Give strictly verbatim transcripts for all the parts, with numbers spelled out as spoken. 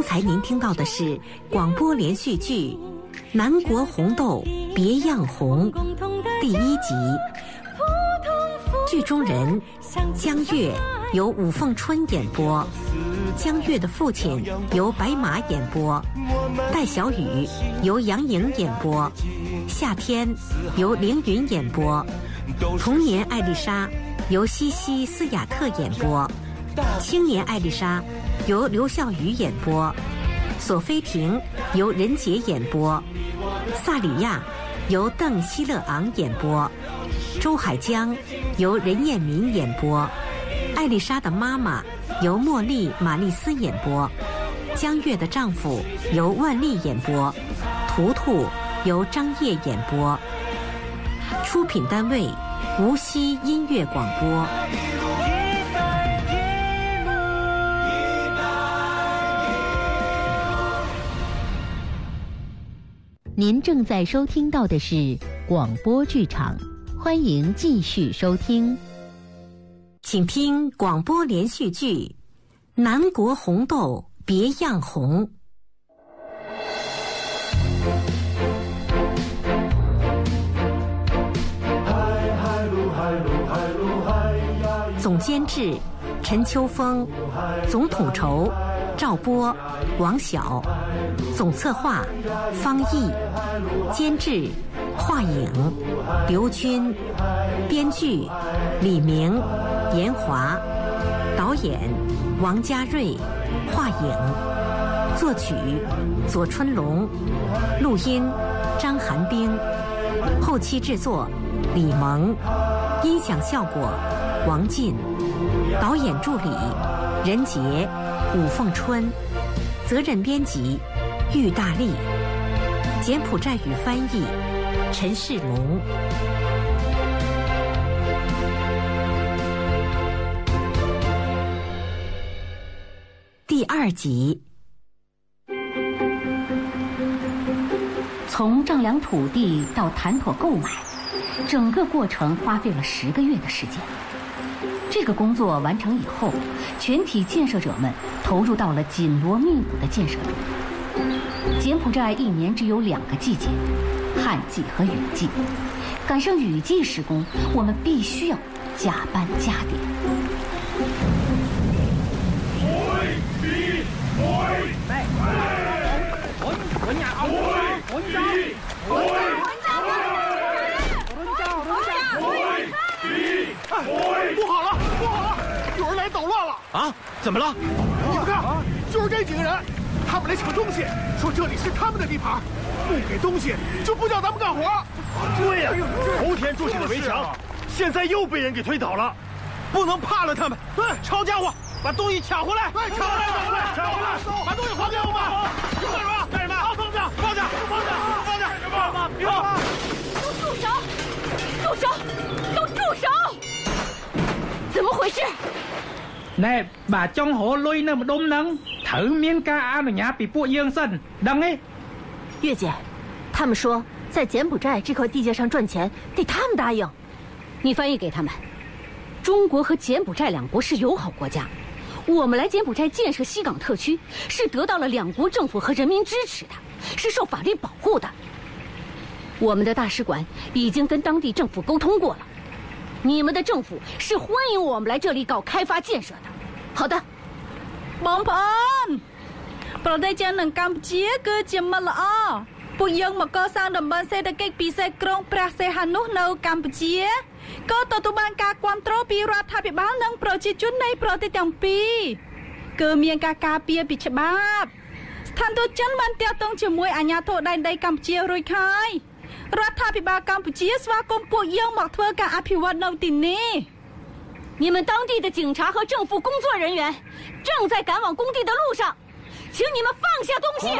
刚才您听到的是广播连续剧《南国红豆别样红》第一集。剧中人江月由武凤春演播，江月的父亲由白马演播，戴小雨由杨颖演播，夏天由凌云演播，童年艾丽莎由西西斯雅特演播，青年艾丽莎由刘孝宇演播，索菲婷由任杰演播，萨里亚由邓希勒昂演播，周海江由任彦民演播，艾丽莎的妈妈由茉莉玛丽斯演播，江月的丈夫由万丽演播，图图由张烨演播。出品单位无锡音乐广播。 您正在收听到的是广播剧场，欢迎继续收听。 请听广播连续剧《南国红豆别样红》。总监制陈秋风，总统筹赵波、王晓，总策划方毅，监制华影、刘军，编剧李明、严华，导演王家瑞、华影，作曲左春龙，录音张寒冰，后期制作李萌，音响效果王进，导演助理任杰、武凤春，责任编辑郁大力，柬埔寨语翻译陈世龙。第二集。 从丈量土地到谈妥购买，整个过程花费了十个月的时间。这个工作完成以后，全体建设者们投入到了紧锣密鼓的建设中。柬埔寨一年只有两个季节，旱季和雨季。赶上雨季施工，我们必须要加班加点。 不好了，不好了，有人来捣乱了！ 啊，怎么了？ 你们看，就是这几个人，他们来抢东西，说这里是他们的地盘，不给东西就不叫咱们干活。 对呀，头天筑起的围墙，现在又被人给推倒了，不能怕了他们。 对， 抄家伙，把东西抢回来！ 对，抢回来，抢回来，抢回来，把东西还给我们！你们干什么？干什么？放下，放下，放下，放下！别放，别放！ 都住手！住手！都住手！怎么回事？ này bà trong hồ lôi nè một đốm nắng thử miếng cá ăn ở nhà bịពួកយើងសិន ដឹងទេ月姐，他们说在柬埔寨这块地界上赚钱得他们答应。 你翻译给他们。中国和柬埔寨两国是友好国家，我们来柬埔寨建设西港特区是得到了两国政府和人民支持的，是受法律保护的。我们的大使馆已经跟当地政府沟通过了，你们的政府是欢迎我们来这里搞开发建设的。好的。 បងប្អូន ប្រទេសចិននិងកម្ពុជាគឺជាមិត្តល្អពួកយើងមកកសាងតំបន់សេដ្ឋកិច្ចពិសេសក្រុងព្រះសីហនុនៅកម្ពុជាក៏ទទួលបានការគាំទ្រពីរដ្ឋាភិបាលនិងប្រជាជននៃប្រទេសទាំងពីរគឺមានការការពារពីច្បាប់ស្ថានទូតចិនបានទាក់ទងជាមួយអាជ្ញាធរដែនដីកម្ពុជារួចហើយរដ្ឋាភិបាលកម្ពុជាស្វាគមន៍ពួកយើងមកធ្វើការអភិវឌ្ឍនៅទីនេះ你们当地的警察和政府工作人员正在赶往工地的路上，请你们放下东西。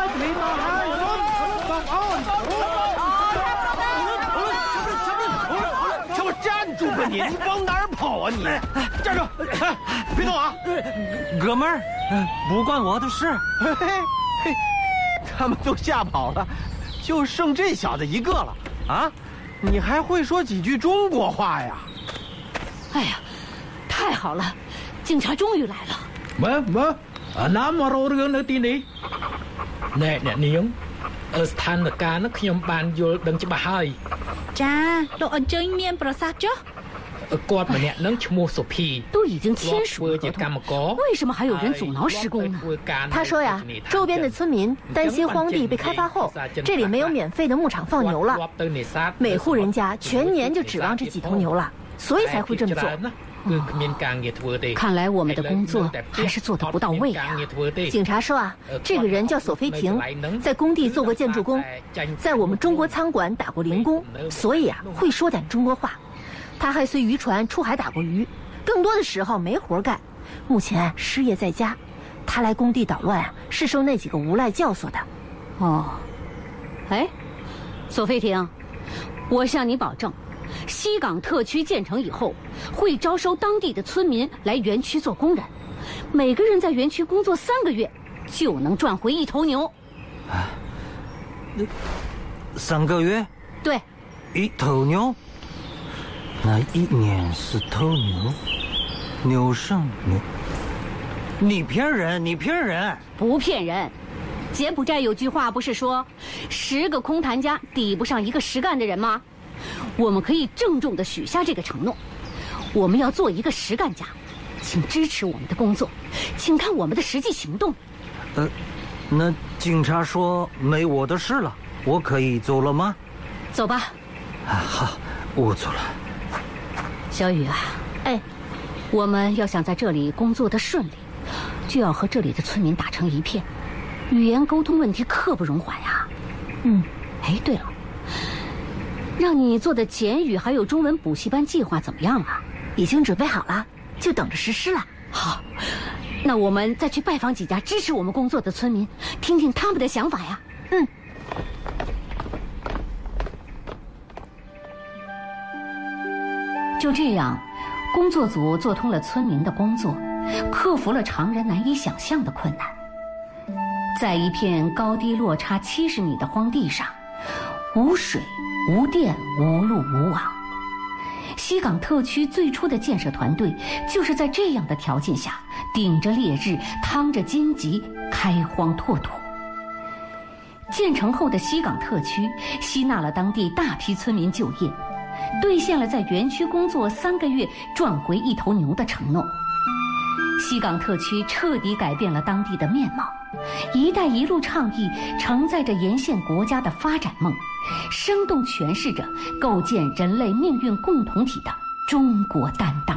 给我站住吧你！你往哪儿跑啊你？站住！别动啊！ 哥们儿，不关我的事。 嘿嘿，他们都吓跑了，就剩这小子一个了啊！你还会说几句中国话呀？ 哎呀，太好了，警察终于来了。 មើមើអាណាមករករឿងនៅទីនេះណែអ្នកនាងអឺស្ថានភាពនោះខ្ញុំបានយល់ដឹងច្បាស់ហើយចាលោកអញ្ជើញមានប្រសាសន៍ចុះគាត់ម្នាក់នឹងឈ្មោះសុភី都已经签署了合同，为什么还有人阻挠施工呢？他说呀，周边的村民担心荒地被开发后，这里没有免费的牧场放牛了，每户人家全年就指望这几头牛了，所以才会这么做。 看来我们的工作还是做得不到位啊！ 警察说啊，这个人叫索菲婷，在工地做过建筑工，在我们中国餐馆打过零工，所以啊会说点中国话。他还随渔船出海打过鱼，更多的时候没活干，目前失业在家。他来工地捣乱啊，是受那几个无赖教唆的。 哦，哎，索菲婷，我向你保证，西港特区建成以后，会招收当地的村民来园区做工人，每个人在园区工作三个月，就能赚回一头牛。 啊，三个月？ 对， 一头牛。那一年是头牛，牛生牛。你骗人！你骗人！ 不骗人。柬埔寨有句话不是说，十个空谈家抵不上一个实干的人吗？我们可以郑重地许下这个承诺，我们要做一个实干家，请支持我们的工作，请看我们的实际行动。 呃，那警察说没我的事了，我可以走了吗？ 走吧。 啊，好，我走了。 小雨啊， 哎， 我们要想在这里工作的顺利，就要和这里的村民打成一片，语言沟通问题刻不容缓呀。 嗯， 哎，对了，让你做的简语还有中文补习班计划怎么样啊？ 已经准备好了，就等着实施了。 好，那我们再去拜访几家支持我们工作的村民，听听他们的想法呀。 嗯。 就这样，工作组做通了村民的工作，克服了常人难以想象的困难。在一片高低落差七十米的荒地上，无水、无电、无路、无网。西港特区最初的建设团队就是在这样的条件下，顶着烈日，趟着荆棘，开荒拓土。建成后的西港特区吸纳了当地大批村民就业，兑现了在园区工作三个月赚回一头牛的承诺。西港特区彻底改变了当地的面貌，一带一路倡议承载着沿线国家的发展梦，生动诠释着构建人类命运共同体的中国担当。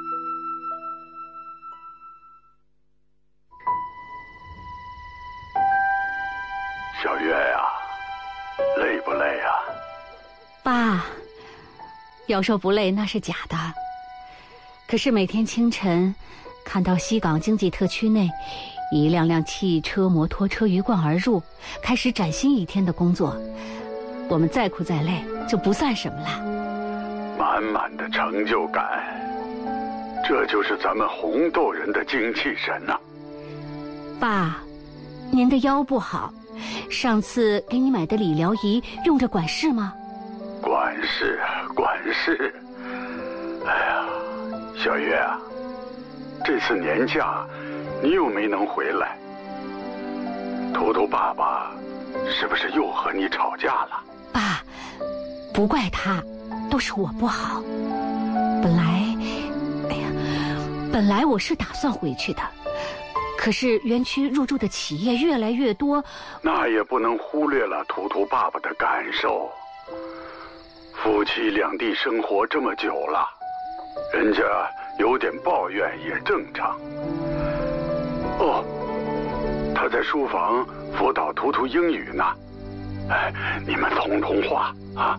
小月呀，累不累呀？ 爸，要说不累那是假的，可是每天清晨看到西港经济特区内一辆辆汽车、摩托车鱼贯而入，开始崭新一天的工作，我们再苦再累就不算什么了。 满满的成就感，这就是咱们红豆人的精气神呐、啊。 爸，您的腰不好，上次给你买的理疗仪用着管事吗？ 管事管事。哎呀，小月啊，这次年假你又没能回来，图图爸爸是不是又和你吵架了？ 爸，不怪他，都是我不好。本来，哎呀，本来我是打算回去的，可是园区入驻的企业越来越多， 那也不能忽略了图图爸爸的感受。夫妻两地生活这么久了，人家有点抱怨也正常。哦，他在书房辅导图图英语呢。哎，你们通通话啊。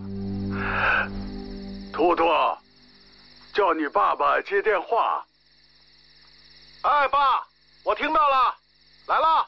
图图，叫你爸爸接电话。 哎，爸，我听到了，来了。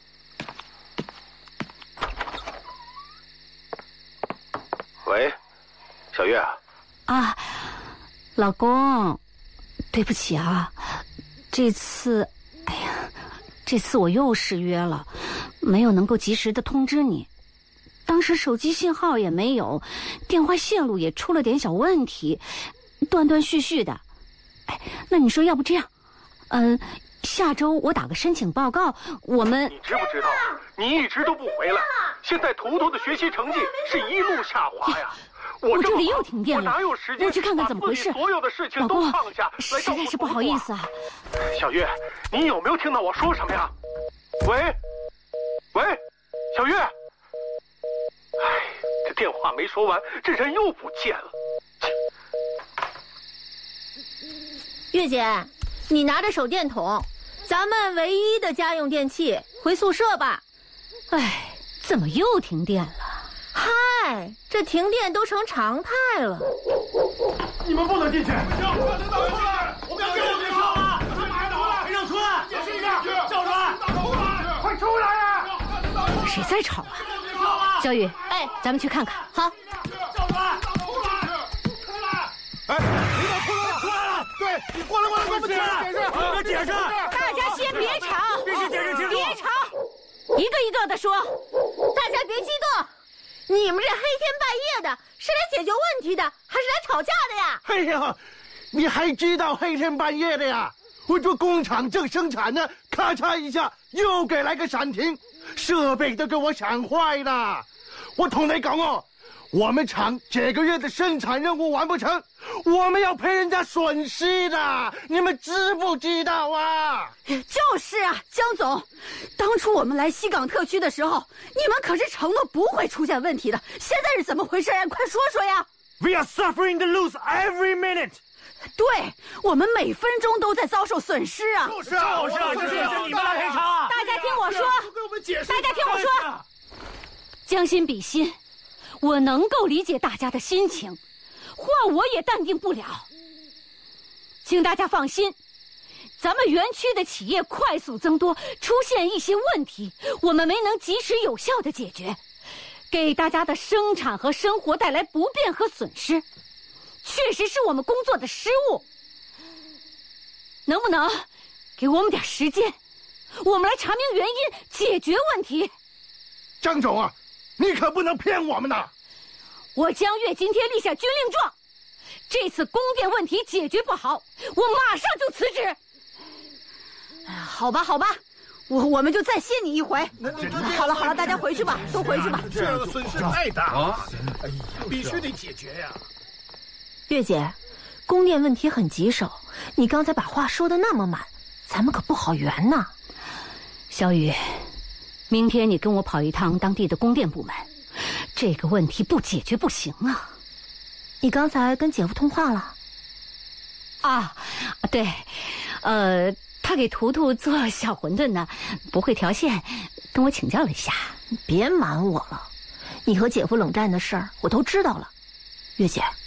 喂，小月。 啊，老公，对不起啊，这次，哎呀，这次我又失约了，没有能够及时的通知你。当时手机信号也没有，电话线路也出了点小问题，断断续续的。哎，那你说要不这样，嗯、呃， 下周我打个申请报告，我们…… 你知不知道？你一直都不回来，现在图图的学习成绩是一路下滑呀。 我, 我这里又停电了， 我哪有时间我去看看怎么回事。 所有的事情都放下， 实在是不好意思啊。 小月，你有没有听到我说什么呀？喂，喂，小月。哎，这电话没说完，这人又不见了。 月姐，你拿着手电筒，咱们唯一的家用电器，回宿舍吧。 哎，怎么又停电了？ 嗨，这停电都成常态了。 你们不能进去！ 教主，我们要进去了！干嘛呢？赔偿村，解释一下。教主， 快出来啊！ 谁在吵啊？小雨，哎，咱们去看看。好。 教主，出来！ 哎，领导出来了，出来了！对，你过来，过来，给我们解释解释， 我们解释。 大家先别吵， 必须解释清楚。 别吵，一个一个的说。 大家别激动。你们这黑天半夜的，是来解决问题的，还是来吵架的呀？ 哎呀，你还知道黑天半夜的呀？我这工厂正生产呢，咔嚓一下又给来个闪停，设备都给我闪坏了。我同你讲哦，我们厂这个月的生产任务完不成，我们要赔人家损失的，你们知不知道啊？ 就是啊，江总，当初我们来西港特区的时候，你们可是承诺不会出现问题的，现在是怎么回事呀？快说说呀 ！We are suffering the loss every minute。 对，我们每分钟都在遭受损失啊！ 就是啊，就是啊，就是你们来赔偿啊！ 大家听我说， 给我们解释。 大家听我说， 将心比心。我能够理解大家的心情，换我也淡定不了。请大家放心，咱们园区的企业快速增多，出现一些问题，我们没能及时有效的解决，给大家的生产和生活带来不便和损失，确实是我们工作的失误。能不能给我们点时间，我们来查明原因，解决问题？ 张总啊，你可不能骗我们呐！ 我江月今天立下军令状，这次供电问题解决不好，我马上就辞职。 好吧，好吧，我我们就再歇你一回。好了好了，大家回去吧，都回去吧。 这个损失太大了，哎呀，必须得解决呀！ 月姐，供电问题很棘手，你刚才把话说的那么满，咱们可不好圆呢。 小雨，明天你跟我跑一趟当地的供电部门，这个问题不解决不行啊！ 你刚才跟姐夫通话了？ 啊，对，呃，他给图图做小馄饨呢，不会调线，跟我请教了一下。 别瞒我了，你和姐夫冷战的事儿我都知道了。月姐，